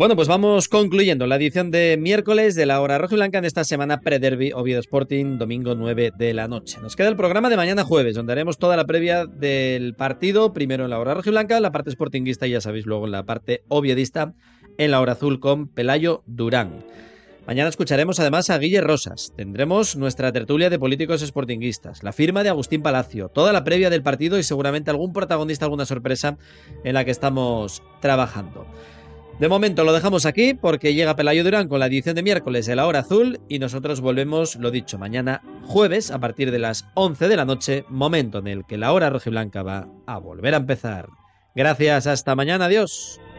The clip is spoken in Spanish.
Bueno, pues vamos concluyendo la edición de miércoles de la Hora Rojiblanca en esta semana pre-derby Oviedo Sporting, domingo 9 de la noche. Nos queda el programa de mañana jueves, donde haremos toda la previa del partido, primero en la Hora Rojiblanca, la parte sportinguista y ya sabéis luego en la parte oviedista, en la Hora Azul con Pelayo Durán. Mañana escucharemos además a Guille Rosas, tendremos nuestra tertulia de políticos sportinguistas, la firma de Agustín Palacio, toda la previa del partido y seguramente algún protagonista, alguna sorpresa en la que estamos trabajando. De momento lo dejamos aquí porque llega Pelayo Durán con la edición de miércoles de la Hora Azul y nosotros volvemos, lo dicho, mañana jueves a partir de las 11 de la noche, momento en el que la Hora Rojiblanca va a volver a empezar. Gracias, hasta mañana, adiós.